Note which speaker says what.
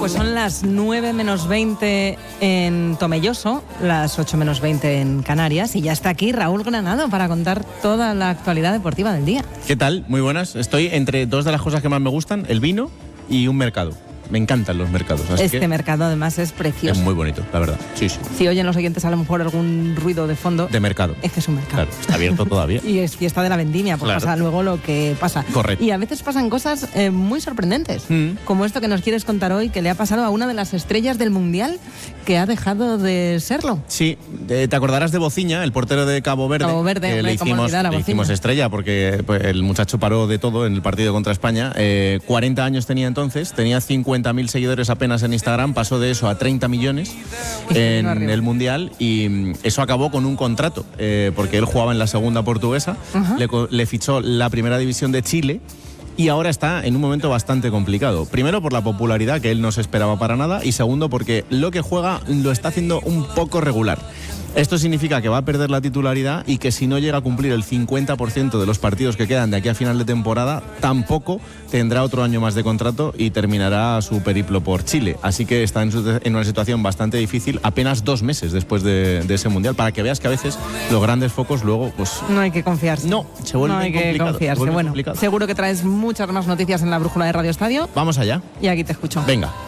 Speaker 1: Pues son las 9 menos 20 en Tomelloso, las 8 menos 20 en Canarias, y ya está aquí Raúl Granado para contar toda la actualidad deportiva del día.
Speaker 2: ¿Qué tal? Muy buenas. Estoy entre dos de las cosas que más me gustan, el vino y un mercado. Me encantan los mercados. Así que
Speaker 1: mercado además es precioso.
Speaker 2: es muy bonito, la verdad. Sí.
Speaker 1: Si oyen los oyentes a lo mejor algún ruido de fondo.
Speaker 2: De mercado.
Speaker 1: Es que es un mercado.
Speaker 2: Claro, está abierto todavía.
Speaker 1: Y es fiesta de la vendimia, pues
Speaker 2: Claro.
Speaker 1: pasa luego lo que pasa.
Speaker 2: Correcto.
Speaker 1: Y a veces pasan cosas muy sorprendentes, como esto que nos quieres contar hoy, que le ha pasado a una de las estrellas del Mundial que ha dejado de serlo.
Speaker 2: Sí, te acordarás de Bociña, el portero de Cabo Verde.
Speaker 1: Cabo Verde,
Speaker 2: que
Speaker 1: hombre,
Speaker 2: le
Speaker 1: cómo olvidar a
Speaker 2: hicimos
Speaker 1: Bociña.
Speaker 2: estrella porque pues, el muchacho paró de todo en el partido contra España. 40 años tenía entonces, tenía 50.000 seguidores apenas en Instagram, pasó de eso a 30 millones en el Mundial, y eso acabó con un contrato, porque él jugaba en la segunda portuguesa, le fichó la primera división de Chile. Y ahora está en un momento bastante complicado. Primero por la popularidad, que él no se esperaba para nada, y segundo porque lo que juega lo está haciendo un poco regular. Esto significa que va a perder la titularidad y que si no llega a cumplir el 50% de los partidos que quedan de aquí a final de temporada, tampoco tendrá otro año más de contrato y terminará su periplo por Chile. Así que está en una situación bastante difícil, apenas 2 meses después de ese Mundial, para que veas que a veces los grandes focos luego pues
Speaker 1: No hay que confiarse.
Speaker 2: no, se vuelven
Speaker 1: No hay que
Speaker 2: complicados,
Speaker 1: confiarse. Bueno,
Speaker 2: complicados.
Speaker 1: seguro que traes muchas más noticias en la brújula de Radio Estadio.
Speaker 2: Vamos allá.
Speaker 1: Y aquí te escucho.
Speaker 2: Venga.